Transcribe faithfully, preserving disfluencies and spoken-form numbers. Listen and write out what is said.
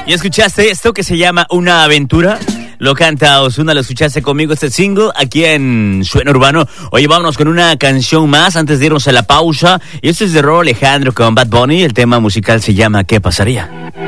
¿Y escuchaste esto que se llama Una Aventura? Lo canta Ozuna, lo escuchaste conmigo, este single, aquí en Suena Urbano. Oye, vámonos con una canción más antes de irnos a la pausa. Y esto es de Rauw Alejandro con Bad Bunny. El tema musical se llama ¿Qué pasaría?